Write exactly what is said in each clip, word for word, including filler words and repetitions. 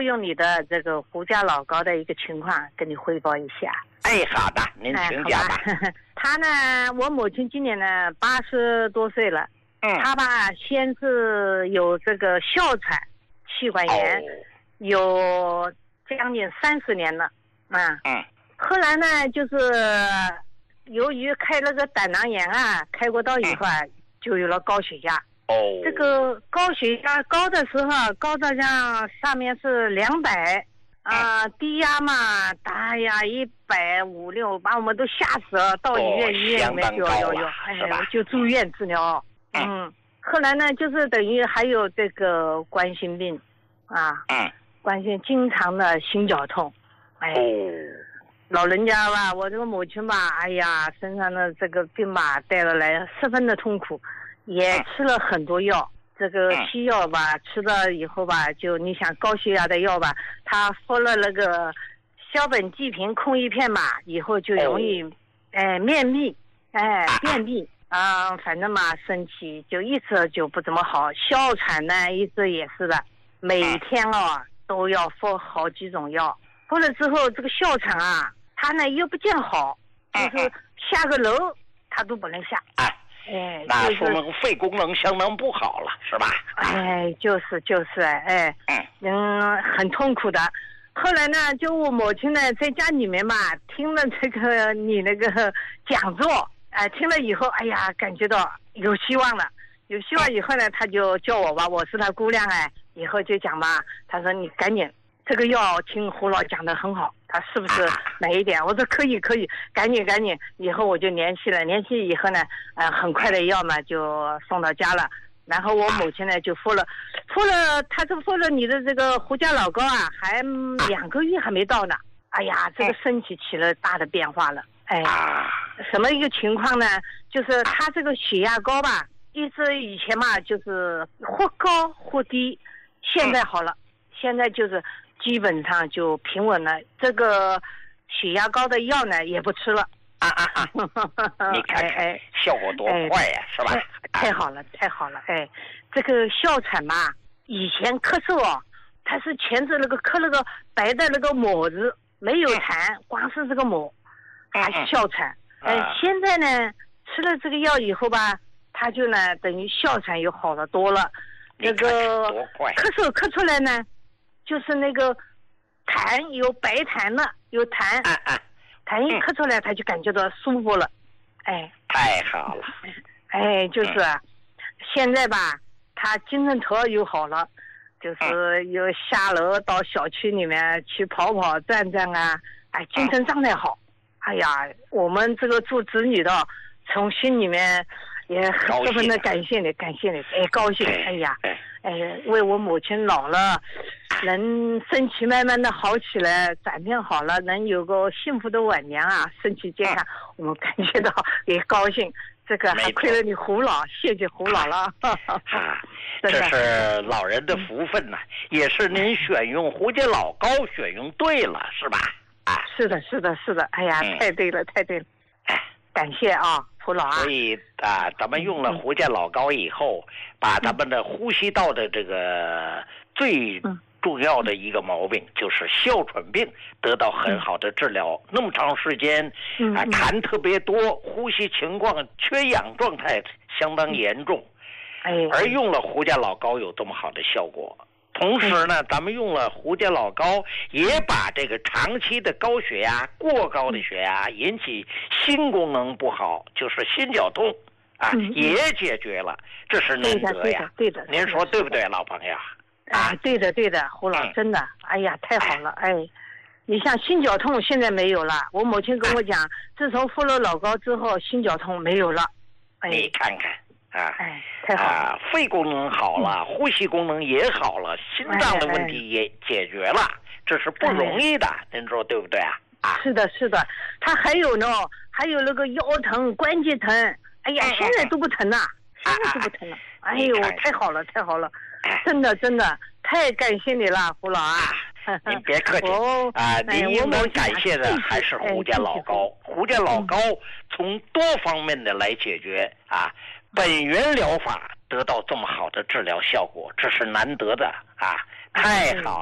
用你的这个胡家老高的一个情况跟你汇报一下。 哎，好的，您请讲吧。 哎、他呢，我母亲今年呢八十多岁了。 嗯。 他吧，先是有这个哮喘、气管炎， 哦、 有将近三十年了。啊。 嗯。 后来呢，就是由于开了个胆囊炎啊，开过刀以后啊，嗯、就有了高血压。 哦。 这个高血压高的时候，高到像上面是两百。啊、呃，低压嘛，大呀，一百五六，把我们都吓死了。到医院、哦、医院里面就要要，哎，就住院治疗。嗯, 嗯，后来呢，就是等于还有这个冠心病，啊， 嗯， 冠心经常的心绞痛，哎， 哦， 老人家吧，我这个母亲吧，哎呀，身上的这个病吧带了来，十分的痛苦，也吃了很多药。这个西药吧，吃了以后吧，就你想高血压的药吧，他服了那个硝苯济平控一片嘛，以后就容易，哎、呃，便秘，哎，便秘啊、呃，反正嘛，身体就一直就不怎么好。哮喘呢，一直也是的，每天哦都要服好几种药，服了之后，这个哮喘啊，他呢又不见好，就是下个楼他都不能下。哎， 那说明肺功能相当不好了，是吧？ 哎，就是就是，哎， 嗯嗯，很痛苦的。后来呢，就我母亲呢，在家里面嘛，听了这个你那个讲座，哎、呃，听了以后，哎呀，感觉到有希望了。有希望以后呢，他就叫我吧，我是他姑娘哎，以后就讲吧，他说你赶紧这个药听胡老讲得很好，他是不是买一点？我说可以可以，赶紧赶紧。以后我就联系了，联系以后呢，呃，很快的药嘛就送到家了。然后我母亲呢就服了，服了，他这服了你的这个胡家老高啊，还两个月还没到呢。哎呀，这个身体起了大的变化了。哎，什么一个情况呢？就是他这个血压高吧，一直以前嘛就是或高或低，现在好了，现在就是。基本上就平稳了，这个血压高的药呢也不吃了。 啊啊啊！你看看，哎，效果多快呀、啊，是吧？ 太好了，太好了！哎，这个哮喘嘛，以前咳嗽哦，它是前着那个咳那个白的那个沫子，没有痰，光是这个沫，还是哮喘。哎、呃，现在呢，吃了这个药以后吧，它就呢等于哮喘又好了多了。 那个咳嗽咳出来呢。就是那个痰有白痰了，有痰， 啊啊、 痰一咳出来，他就感觉到舒服了，哎， 太好了， 哎，就是、嗯、现在吧，他精神头又好了，就是有下楼到小区里面去跑跑转转啊，哎，精神状态好，哎呀，我们这个做子女的，从心里面也十分的感谢你，感谢你，哎，高兴，哎呀。哎，为我母亲老了，能身体慢慢的好起来，转变好了，能有个幸福的晚年啊，身体健康，嗯、我们感觉到也高兴。这个还亏了你胡老，谢谢胡老了。 啊，这是老人的福分呐、啊，也是您选用胡家老高选用对了，是吧？啊， 是的，是的，是的。哎呀，嗯、太对了，太对了。 哎， 感谢啊。胡老啊， 所以啊，咱们用了胡家老高以后，把咱们的呼吸道的这个最重要的一个毛病，就是哮喘病得到很好的治疗。那么长时间啊，痰特别多，呼吸情况缺氧状态相当严重，而用了胡家老高有这么好的效果。同时呢，咱们用了胡家老高，也把这个长期的高血压、过高的血压引起心功能不好，就是心绞痛啊， 嗯、 也解决了，这是难得呀。 对的，对的， 您说对不对，老朋友？ 啊，对的，对的，胡老， 嗯、 真的，哎呀，太好了，哎，你像心绞痛现在没有了，我母亲跟我讲，哎、自从服了老高之后，心绞痛没有了。哎， 你看看。啊， 哎，太好了！ 啊，肺功能好了，嗯、呼吸功能也好了，心脏的问题也解决了，哎、这是不容易的，哎、您说对不对啊？啊， 是的，是的，他还有呢，还有那个腰疼、关节疼，哎呀， 嗯、 现在都不疼了，现在都不疼了，啊、哎呦，太好了，太好了，真的，真的，太感谢你了，胡老啊！ 您别客气啊，您应当感谢的还是胡家老高。胡家老高从多方面的来解决啊，本源疗法得到这么好的治疗效果，这是难得的啊，太好了。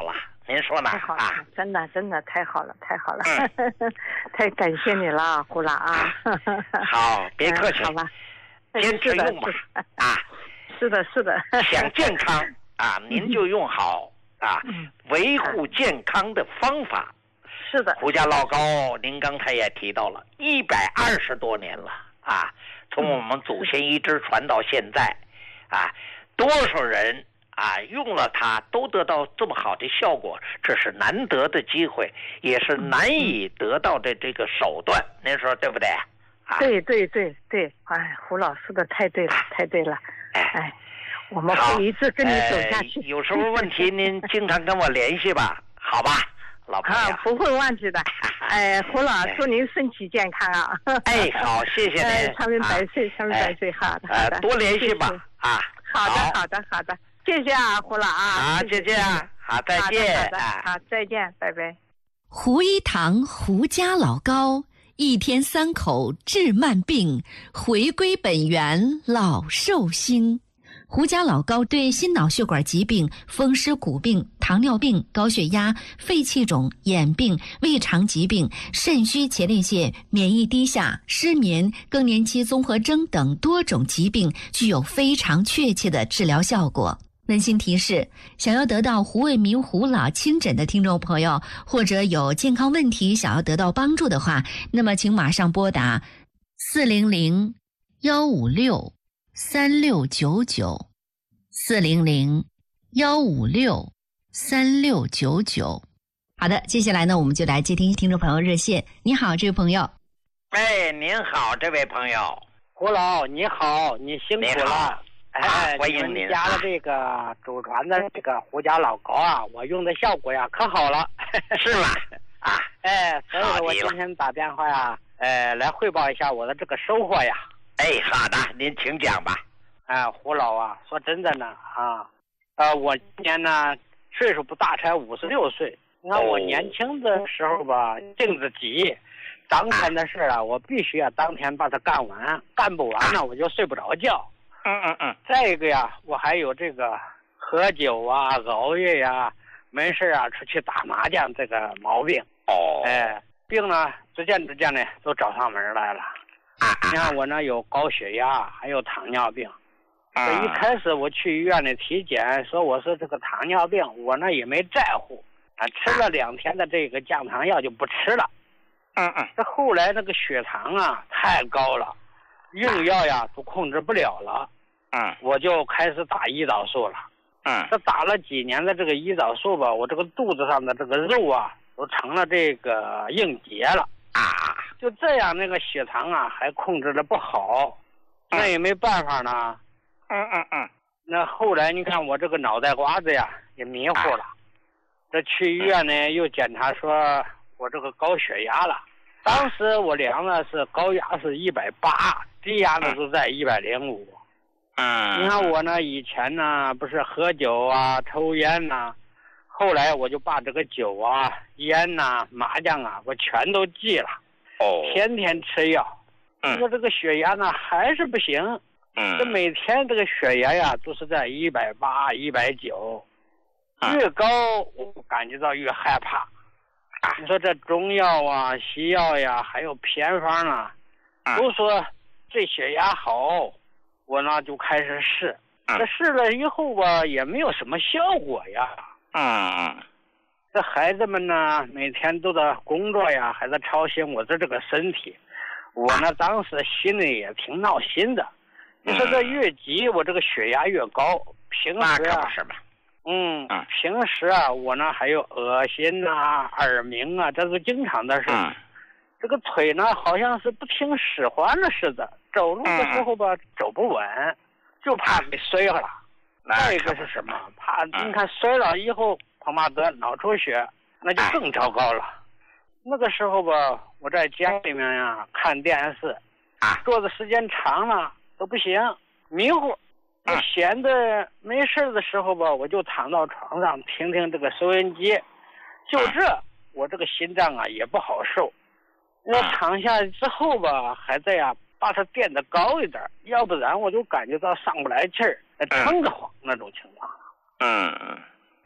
您说呢？ 太好了， 啊， 真的真的太好了，太好了，嗯、太感谢你了，胡老啊。 好，别客气， 嗯、好吧， 坚持用吧。啊， 是的，是的。 想健康啊，您就用好啊，维护健康的方法。 是的。 胡家老高，您刚才也提到了，一百二十多年了啊，从我们祖先一直传到现在，啊，多少人。啊，用了它都得到这么好的效果，这是难得的机会，也是难以得到的这个手段，您说对不对？啊， 对对对对，哎，胡老师的太对了，太对了，哎，我们会一直跟你走下去。 呃、有什么问题您经常跟我联系吧，好吧，老朋友。 啊，不会忘记的。哎，胡老，祝您身体健康啊！ 哎，好，谢谢您。 哎，长命百岁，长命百岁，好的，好的， 多联系吧，啊， 好的，好的，好的。谢谢啊，胡老啊！ 好，谢谢啊，好，再见。 好的，好，再见，拜拜。 胡一堂胡家老高，一天三口治慢病，回归本源老寿星。胡家老高对心脑血管疾病、风湿骨病、糖尿病、高血压、肺气肿、眼病、胃肠疾病、肾虚前列腺、免疫低下、失眠、更年期综合征等多种疾病具有非常确切的治疗效果。温馨提示，想要得到胡卫民胡老亲诊的听众朋友，或者有健康问题想要得到帮助的话，那么请马上拨打四零零幺五六三六九九，四零零幺五六三六九九。好的，接下来呢，我们就来接听听众朋友热线。你好，这位朋友。 哎，您好，这位朋友。 胡老，你好，你辛苦了。哎， 欢迎您！ 加了这个祖传的这个胡家老高啊，我用的效果呀可好了， 是吗？啊， 哎，所以我今天打电话呀，呃，来汇报一下我的这个收获呀。 哎，好的，您请讲吧。 哎，胡老啊，说真的呢啊，呃，我今年呢岁数不大，才五十六岁。你看我年轻的时候吧，性子急，当天的事啊，我必须要当天把它干完，干不完呢，我就睡不着觉。 嗯嗯嗯， 再一个呀，我还有这个喝酒啊、熬夜呀、没事啊出去打麻将这个毛病。 哦， 哎，病呢逐渐逐渐的都找上门来了。 啊， 你看我呢有高血压，还有糖尿病。 啊， 这一开始我去医院里体检，说我是这个糖尿病，我呢也没在乎，啊，吃了两天的这个降糖药就不吃了。 嗯嗯， 这后来那个血糖啊太高了，用药呀都控制不了了。 嗯， 我就开始打胰岛素了。 嗯， 这打了几年的这个胰岛素吧，我这个肚子上的这个肉啊，都成了这个硬结了啊。 就这样，那个血糖啊还控制的不好，那也没办法呢。 嗯嗯嗯。 那后来你看我这个脑袋瓜子呀也迷糊了，这去医院呢又检查说我这个高血压了。当时我量的是高压是一百八，低压呢是在一百零五。 嗯， 你看我呢，以前呢不是喝酒啊、抽烟呐、啊，后来我就把这个酒啊、烟呐、啊、麻将啊，我全都戒了。 哦， 天天吃药， 嗯， 说这个血压呢还是不行。 嗯， 这每天这个血压呀都是在一百八、一百九，越高我感觉到越害怕。啊，你说这中药啊、西药呀，还有偏方啊，都说这血压好。我呢就开始试，这试了以后吧，也没有什么效果呀。 嗯嗯， 这孩子们呢，每天都在工作呀，还在操心我这这个身体。我呢，当时心里也挺闹心的。你说这越急，我这个血压越高。平时啊， 是吧？ 嗯，平时啊，我呢还有恶心啊、耳鸣啊，这是经常的事。 嗯， 这个腿呢，好像是不听使唤了似的。走路的时候吧，嗯、走不稳，就怕给摔了。再一个是什么？怕你看摔了以后，恐怕得脑出血，那就更糟糕了。那个时候吧，我在家里面呀看电视，坐的时间长了都不行，迷糊。我闲着没事的时候吧，我就躺到床上听听这个收音机，就这，我这个心脏啊也不好受。我躺下之后吧，还在呀。把它垫得高一点，要不然我就感觉到上不来气儿，撑得慌那种情况。 嗯嗯。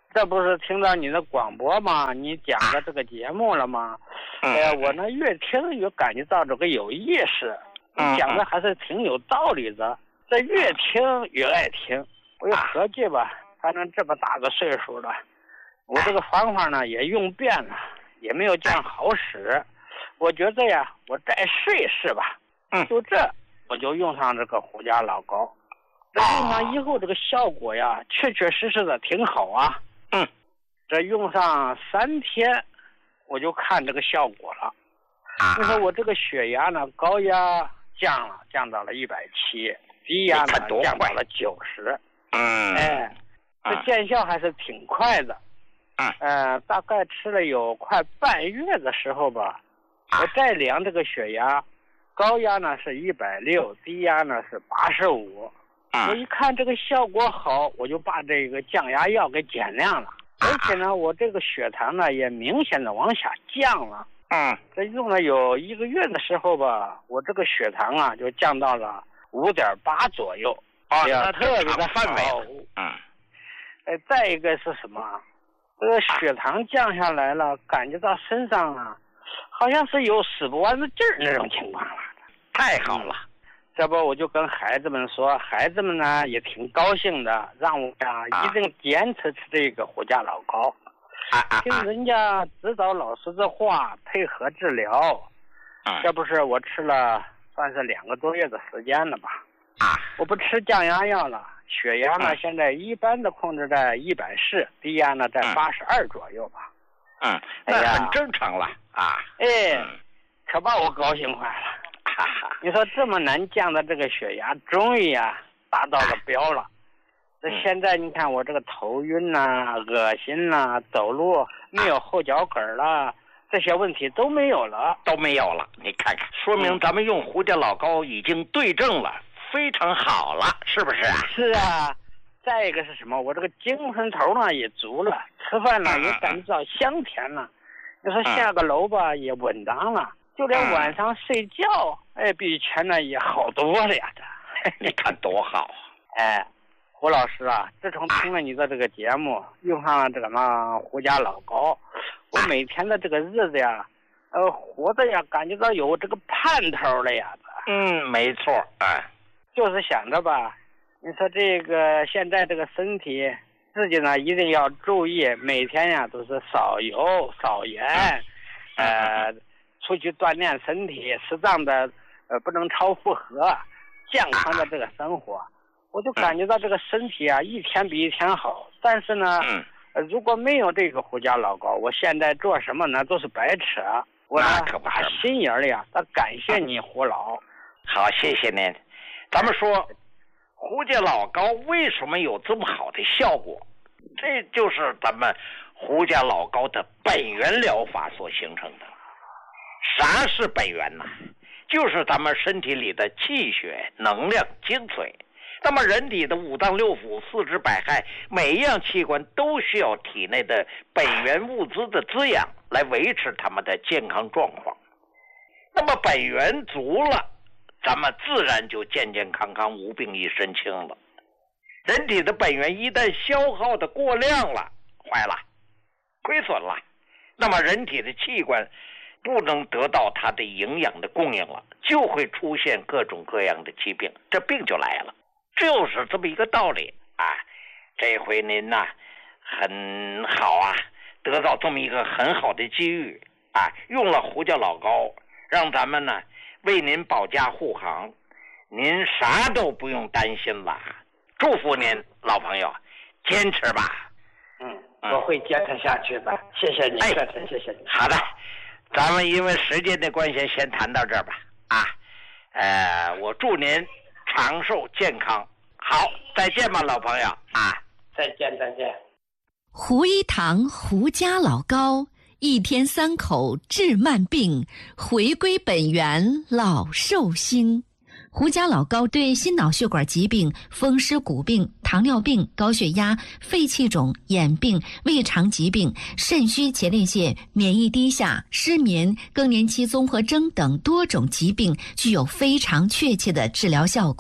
这不是听到你的广播吗？你讲的这个节目了吗？ 嗯、 哎呀，我呢越听越感觉到这个有意思， 嗯、 你讲的还是挺有道理的，这越听越爱听。我又合计吧，反正这么大个岁数了，我这个方法呢也用遍了，也没有见好使。我觉得呀，我再试一试吧。 嗯， 就这，我就用上这个胡家老高。这用上以后，这个效果呀，确确实实的挺好啊。 嗯， 这用上三天，我就看这个效果了。你说我这个血压呢，高压降了，降到了一百七，低压呢降到了九十。 嗯， 哎，这见效还是挺快的。 嗯， 呃，大概吃了有快半月的时候吧，我再量这个血压，高压呢是一百六，低压呢是八十五。我一看这个效果好，我就把这个降压药给减量了，而且呢，我这个血糖呢也明显的往下降了。 嗯， 这用了有一个月的时候吧，我这个血糖啊就降到了五点八左右， 啊， 呀，特别的范围。 嗯，哎，再一个是什么？这个血糖降下来了，感觉到身上啊，好像是有使不完的劲儿那种情况了。 太好了。 这不我就跟孩子们说，孩子们呢也挺高兴的，让我呀、啊、一定坚持吃这个胡家老高， 啊、 听人家指导老师的话，配合治疗。 啊、 这不是我吃了算是两个多月的时间了吧？ 啊， 我不吃降压药了，血压呢、嗯、现在一般的控制在一百四，低压呢在八十二左右吧。 嗯，那很正常了啊。 哎， 嗯、 可把我高兴坏了。你说这么难降的这个血压，终于呀达到了标了。这现在你看我这个头晕呐、啊、恶心呐、啊、走路没有后脚跟了，这些问题都没有了， 都没有了。你看看，说明咱们用胡家老高已经对症了，非常好了，是不是啊？ 是啊。再一个是什么？我这个精神头呢也足了，吃饭呢也感觉到香甜了。你说下个楼吧也稳当了。就连晚上睡觉，哎，比以前呢也好多了呀！这， 你看多好！ 哎，胡老师啊，自从听了你的这个节目，用上了这个嘛胡家老高，我每天的这个日子呀，呃，活着呀，感觉到有这个盼头了呀！ 嗯，没错，哎， 就是想着吧，你说这个现在这个身体，自己呢一定要注意，每天呀都是少油少盐，呃。出去锻炼身体，适当的呃不能超负荷，健康的这个生活，我就感觉到这个身体啊一天比一天好。但是呢，呃如果没有这个胡家老高，我现在做什么呢都是白扯。我呢打心眼里啊，他感谢你胡老。 好，谢谢您。咱们说胡家老高为什么有这么好的效果？这就是咱们胡家老高的本源疗法所形成的。啥是本源呢？就是咱们身体里的气血、能量、精髓。那么人体的五脏六腑、四肢百骸，每一样器官都需要体内的本源物资的滋养，来维持它们的健康状况。那么本源足了，咱们自然就健健康康、无病一身轻了。人体的本源一旦消耗的过量了，坏了，亏损了，那么人体的器官不能得到它的营养的供应了，就会出现各种各样的疾病，这病就来了，就是这么一个道理啊。这回您呐、啊、很好啊，得到这么一个很好的机遇啊，用了胡家老高，让咱们呢为您保驾护航，您啥都不用担心了。祝福您，老朋友，坚持吧。 嗯，我会坚持下去的。谢谢你， 哎， 谢谢你。 好的。咱们因为时间的关系，先谈到这儿吧。啊，呃，我祝您长寿健康。好，再见吧，老朋友啊！ 再见，再见。 胡一堂胡家老高，一天三口治慢病，回归本源老寿星。胡家老高对心脑血管疾病、风湿骨病、糖尿病、高血压、肺气肿、眼病、胃肠疾病、肾虚前列腺、免疫低下、失眠、更年期综合征等多种疾病具有非常确切的治疗效果。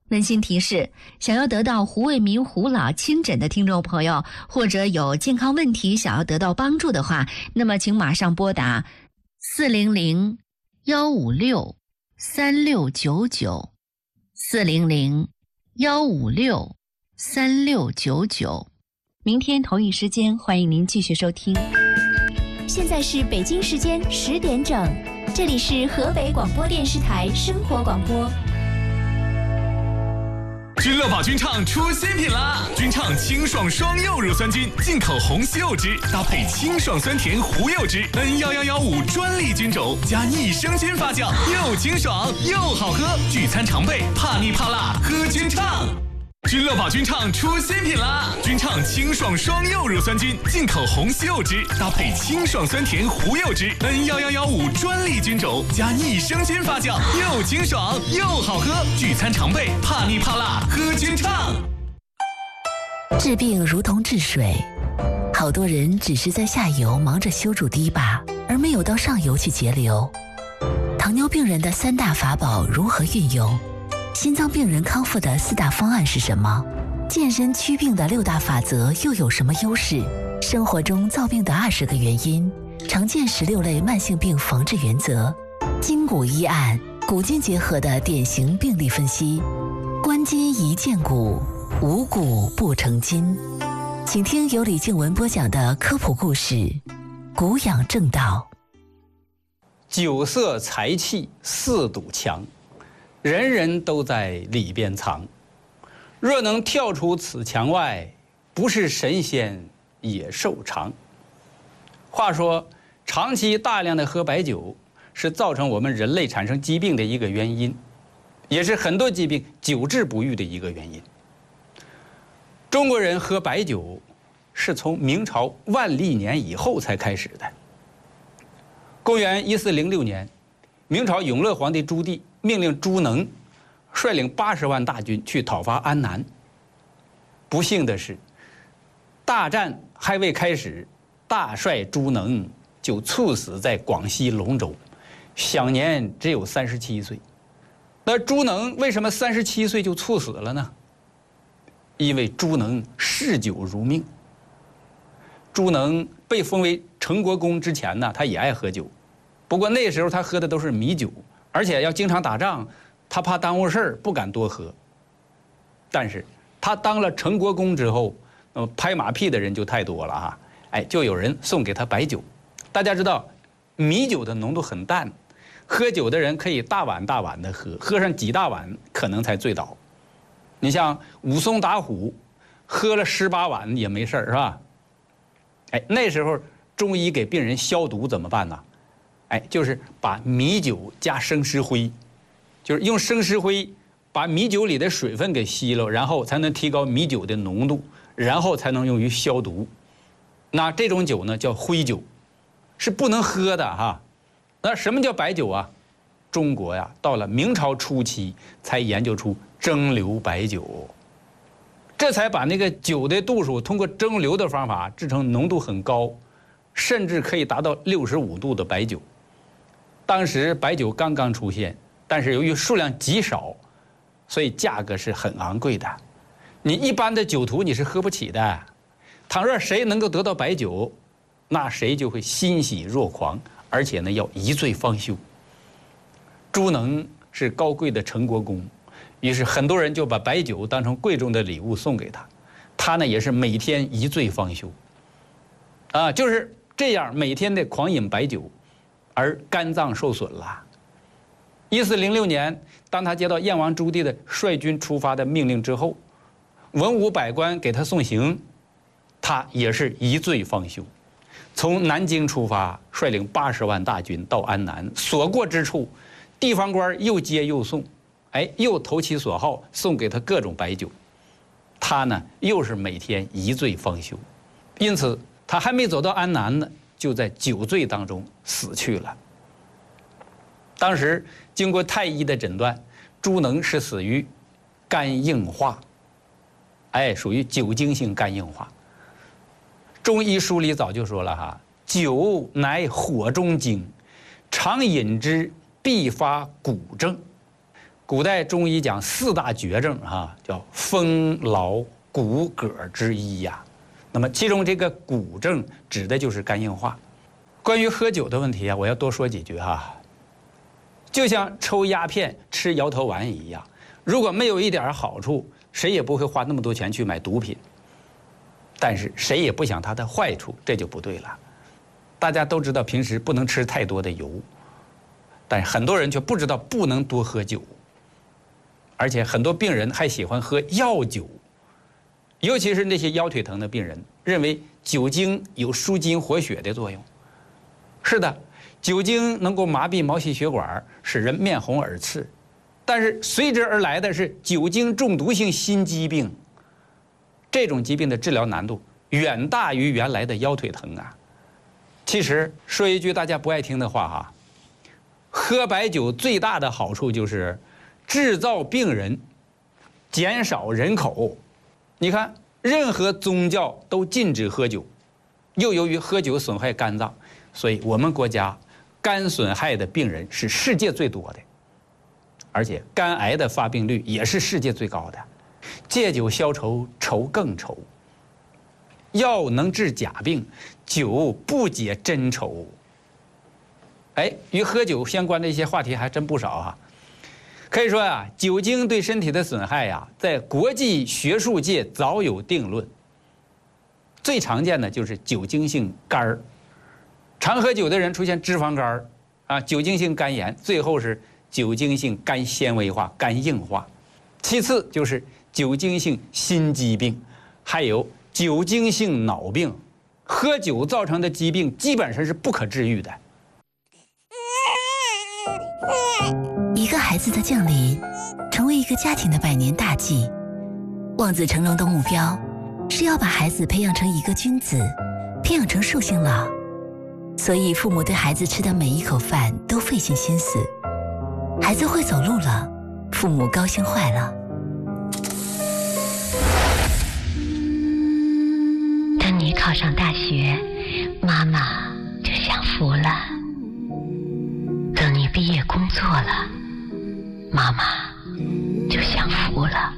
温馨提示：想要得到胡卫民胡老亲诊的听众朋友，或者有健康问题想要得到帮助的话，那么请马上拨打四零零幺五六三六九九，四零零幺五六三六九九。明天同一时间，欢迎您继续收听。 现在是北京时间十点整，这里是河北广播电视台生活广播。 君乐宝君畅出新品啦！君畅清爽双柚乳酸菌，进口红西柚汁，搭配清爽酸甜胡柚汁 N 一一一五专利菌种，加益生菌发酵，又清爽又好喝。聚餐常备，怕腻怕辣，喝君畅。君乐宝君畅出新品啦！君畅清爽双柚乳酸菌，进口红西柚汁，搭配清爽酸甜胡柚汁 N 一一一五专利菌种，加益生菌发酵，又清爽又好喝。聚餐常备，怕腻怕辣，喝君畅。 治病如同治水，好多人只是在下游忙着修筑堤坝，而没有到上游去节流。糖尿病人的三大法宝如何运用？心脏病人康复的四大方案是什么？健身祛病的六大法则又有什么优势？生活中造病的二十个原因，常见十六类慢性病防治原则，筋骨医案，古今结合的典型病例分析，观筋宜见骨，无骨不成筋。请听由李静文播讲的科普故事《骨养正道》。 酒色财气四堵墙，人人都在里边藏。若能跳出此墙外，不是神仙也寿长。话说，长期大量的喝白酒是造成我们人类产生疾病的一个原因，也是很多疾病久治不愈的一个原因。中国人喝白酒是从明朝万历年以后才开始的。公元一四零六年，明朝永乐皇帝朱棣命令朱能率领八十万大军去讨伐安南。不幸的是，大战还未开始，大帅朱能就猝死在广西龙州，享年只有三十七岁。那朱能为什么三十七岁就猝死了呢？因为朱能嗜酒如命。朱能被封为成国公之前呢，他也爱喝酒，不过那时候他喝的都是米酒，而且要经常打仗，他怕耽误事儿，不敢多喝。但是他当了成国公之后，呃，拍马屁的人就太多了哈，哎，就有人送给他白酒。大家知道，米酒的浓度很淡，喝酒的人可以大碗大碗的喝，喝上几大碗可能才醉倒。你像武松打虎，喝了十八碗也没事儿，是吧？哎，那时候中医给病人消毒怎么办呢？哎，就是把米酒加生石灰，就是用生石灰把米酒里的水分给吸了，然后才能提高米酒的浓度，然后才能用于消毒。那这种酒呢叫灰酒，是不能喝的哈。那什么叫白酒啊？中国呀，到了明朝初期才研究出蒸馏白酒，这才把那个酒的度数通过蒸馏的方法制成浓度很高，甚至可以达到六十五度的白酒。当时白酒刚刚出现，但是由于数量极少，所以价格是很昂贵的。你一般的酒徒你是喝不起的。倘若谁能够得到白酒，那谁就会欣喜若狂，而且呢要一醉方休。朱能是高贵的成国公，于是很多人就把白酒当成贵重的礼物送给他，他呢也是每天一醉方休，啊，就是这样每天的狂饮白酒，而肝脏受损了。一四零六年，当他接到燕王朱棣的率军出发的命令之后，文武百官给他送行，他也是一醉方休，从南京出发，率领八十万大军到安南，所过之处，地方官又接又送，哎，又投其所好，送给他各种白酒，他呢又是每天一醉方休，因此他还没走到安南呢，就在酒醉当中死去了。当时经过太医的诊断，朱能是死于肝硬化，哎，属于酒精性肝硬化。中医书里早就说了哈，酒乃火中精，常饮之必发骨症。 古代中医讲四大绝症啊，叫风劳骨骼之一呀。那么其中这个骨症指的就是肝硬化。关于喝酒的问题啊，我要多说几句哈。就像抽鸦片、吃摇头丸一样，如果没有一点好处，谁也不会花那么多钱去买毒品。但是谁也不想它的坏处，这就不对了。大家都知道平时不能吃太多的油，但是很多人却不知道不能多喝酒。而且很多病人还喜欢喝药酒，尤其是那些腰腿疼的病人，认为酒精有舒筋活血的作用。是的，酒精能够麻痹毛细血管，使人面红耳赤，但是随之而来的是酒精中毒性心肌病。这种疾病的治疗难度远大于原来的腰腿疼啊。其实说一句大家不爱听的话哈，喝白酒最大的好处就是制造病人，减少人口。你看，任何宗教都禁止喝酒，又由于喝酒损害肝脏，所以我们国家肝损害的病人是世界最多的，而且肝癌的发病率也是世界最高的。借酒消愁，愁更愁。药能治假病，酒不解真愁。哎，与喝酒相关的一些话题还真不少啊。可以说啊，酒精对身体的损害呀、啊，在国际学术界早有定论。最常见的就是酒精性肝儿，常喝酒的人出现脂肪肝儿啊，酒精性肝炎，最后是酒精性肝纤维化、肝硬化。其次就是酒精性心肌病，还有酒精性脑病。喝酒造成的疾病基本上是不可治愈的。 一个孩子的降临，成为一个家庭的百年大计。望子成龙的目标是要把孩子培养成一个君子，培养成寿星郎。所以父母对孩子吃的每一口饭都费尽心思。孩子会走路了，父母高兴坏了。 等你考上大学，妈妈就享福了。等你毕业工作了，妈妈就享福了。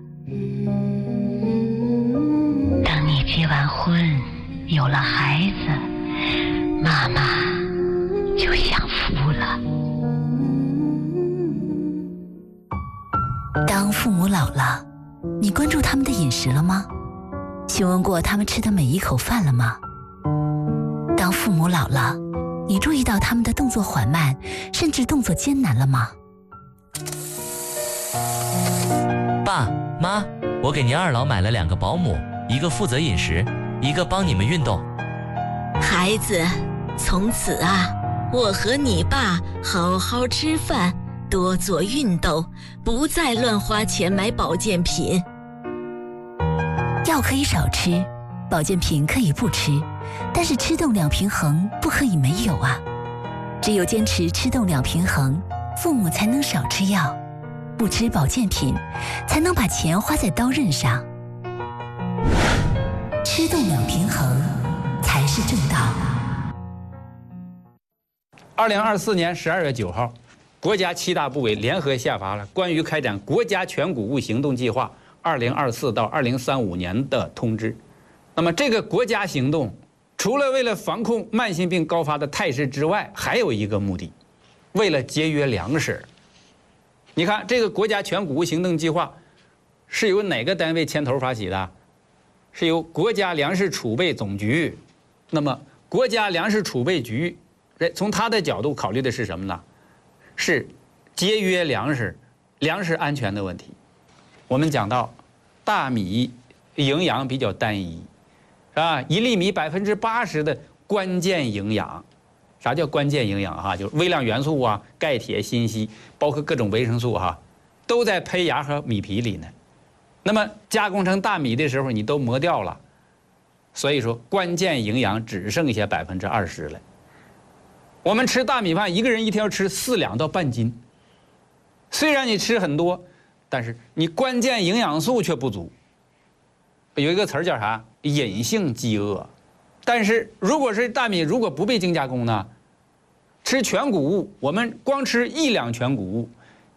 等你结完婚，有了孩子，妈妈就享福了。 当父母老了，你关注他们的饮食了吗？询问过他们吃的每一口饭了吗？当父母老了，你注意到他们的动作缓慢，甚至动作艰难了吗？ 爸妈，我给您二老买了两个保姆，一个负责饮食，一个帮你们运动。 孩子，从此啊，我和你爸好好吃饭，多做运动，不再乱花钱买保健品。 药可以少吃，保健品可以不吃，但是吃动两平衡不可以没有啊！只有坚持吃动两平衡，父母才能少吃药，不吃保健品，才能把钱花在刀刃上。吃动两平衡才是正道。 二零二四年十二月九号，国家七大部委联合下发了关于开展国家全谷物行动计划二零二四到二零三五年的通知。那么这个国家行动除了为了防控慢性病高发的态势之外，还有一个目的，为了节约粮食。你看这个国家全谷物行动计划是由哪个单位牵头发起的？是由国家粮食储备总局。那么国家粮食储备局从他的角度考虑的是什么呢？是节约粮食、粮食安全的问题。我们讲到大米营养比较单一，是吧？一粒米百分之八十的关键营养，啥叫关键营养哈？就是微量元素啊、钙、铁、锌、硒，包括各种维生素哈，都在胚芽和米皮里呢。那么加工成大米的时候，你都磨掉了，所以说关键营养只剩下百分之二十了。我们吃大米饭，一个人一天要吃四两到半斤，虽然你吃很多，但是你关键营养素却不足。有一个词儿叫啥？隐性饥饿。但是如果是大米，如果不被精加工呢，吃全谷物，我们光吃一两全谷物，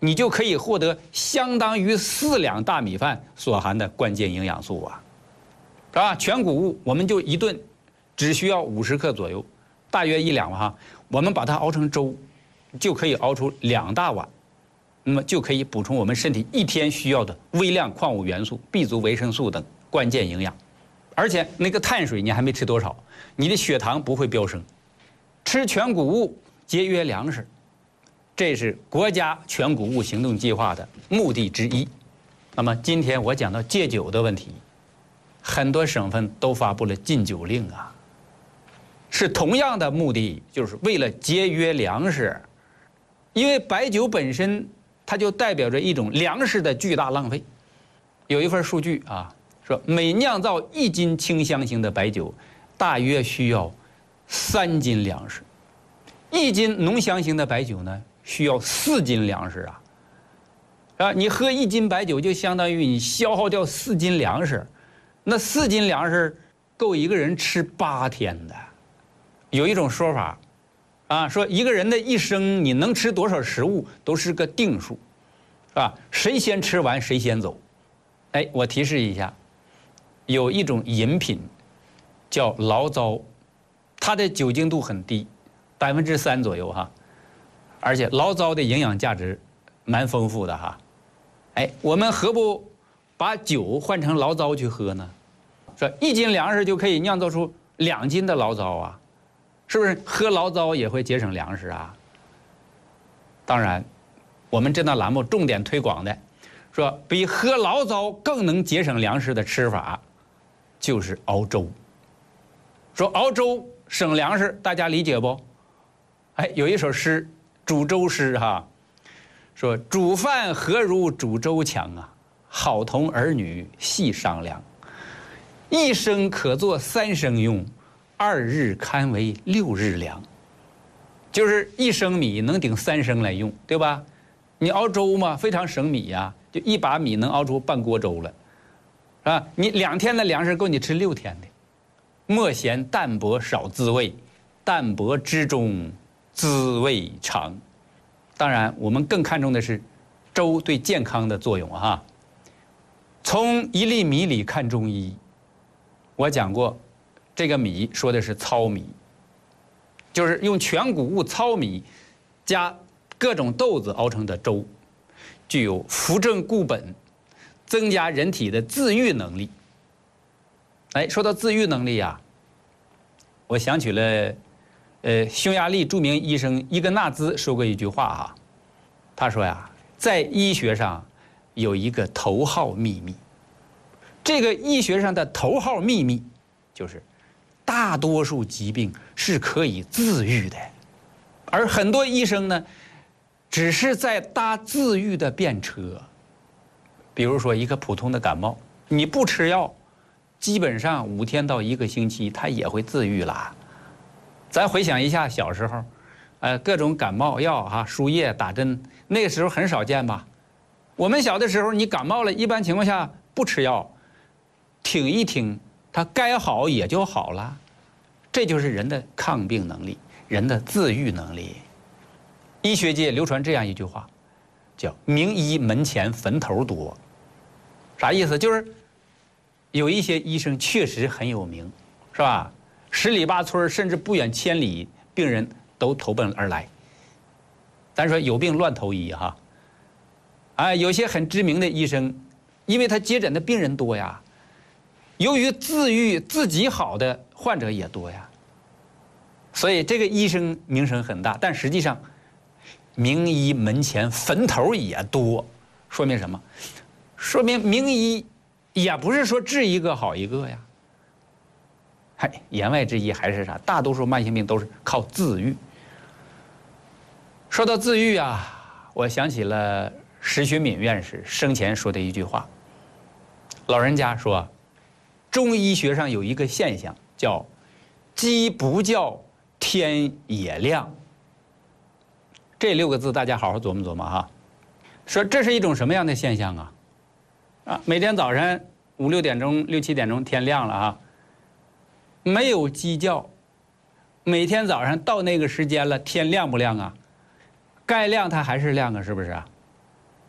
你就可以获得相当于四两大米饭所含的关键营养素啊，是吧？全谷物我们就一顿只需要五十克左右，大约一两哈，我们把它熬成粥，就可以熬出两大碗，那么就可以补充我们身体一天需要的微量矿物元素、B 族维生素等关键营养。而且那个碳水你还没吃多少，你的血糖不会飙升。吃全谷物，节约粮食，这是国家全谷物行动计划的目的之一。那么今天我讲到戒酒的问题，很多省份都发布了禁酒令啊，是同样的目的，就是为了节约粮食。因为白酒本身它就代表着一种粮食的巨大浪费。有一份数据啊，说每酿造一斤清香型的白酒，大约需要三斤粮食；一斤浓香型的白酒呢，需要四斤粮食啊。啊，你喝一斤白酒就相当于你消耗掉四斤粮食，那四斤粮食够一个人吃八天的。有一种说法，啊，说一个人的一生你能吃多少食物都是个定数，是吧？谁先吃完谁先走。哎，我提示一下，有一种饮品叫醪糟，它的酒精度很低，百分之三左右哈，而且醪糟的营养价值蛮丰富的哈。哎，我们何不把酒换成醪糟去喝呢？说一斤粮食就可以酿造出两斤的醪糟啊，是不是？喝醪糟也会节省粮食啊。当然，我们这档栏目重点推广的，说比喝醪糟更能节省粮食的吃法，就是熬粥。说熬粥省粮食，大家理解不？哎，有一首诗，煮粥诗哈，说煮饭何如煮粥强啊，好同儿女细商量。一升可做三升用，二日堪为六日粮。就是一升米能顶三升来用，对吧？你熬粥嘛，非常省米呀、啊，就一把米能熬出半锅粥了，啊，你两天的粮食够你吃六天的。莫嫌淡泊少滋味，淡泊之中滋味长。当然，我们更看重的是粥对健康的作用哈。从一粒米里看中医，我讲过，这个米说的是糙米，就是用全谷物糙米加各种豆子熬成的粥，具有扶正固本、增加人体的自愈能力。哎，说到自愈能力呀，我想起了，呃，匈牙利著名医生伊格纳兹说过一句话哈，他说呀，在医学上有一个头号秘密，这个医学上的头号秘密就是，大多数疾病是可以自愈的，而很多医生呢，只是在搭自愈的便车。比如说一个普通的感冒，你不吃药，基本上五天到一个星期，它也会自愈啦。咱回想一下小时候，呃，各种感冒药哈、啊，输液打针，那个时候很少见吧？我们小的时候，你感冒了，一般情况下不吃药，挺一挺，它该好也就好了。这就是人的抗病能力，人的自愈能力。医学界流传这样一句话，叫“名医门前坟头多”。啥意思？就是有一些医生确实很有名，是吧？十里八村甚至不远千里，病人都投奔而来。咱说有病乱投医哈。啊，有些很知名的医生，因为他接诊的病人多呀，由于自愈自己好的患者也多呀，所以这个医生名声很大。但实际上，名医门前坟头也多，说明什么？说明名医也不是说治一个好一个呀。嗨，言外之意还是啥？大多数慢性病都是靠自愈。说到自愈啊，我想起了石学敏院士生前说的一句话。老人家说，中医学上有一个现象叫“鸡不叫，天也亮”。这六个字大家好好琢磨琢磨哈。说这是一种什么样的现象啊？啊，每天早上五六点钟、六七点钟天亮了啊，没有鸡叫，每天早上到那个时间了，天亮不亮啊？该亮它还是亮啊，是不是啊？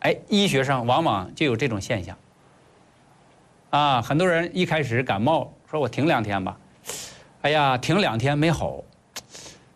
哎，医学上往往就有这种现象。啊，很多人一开始感冒，说我停两天吧，哎呀，停两天没好，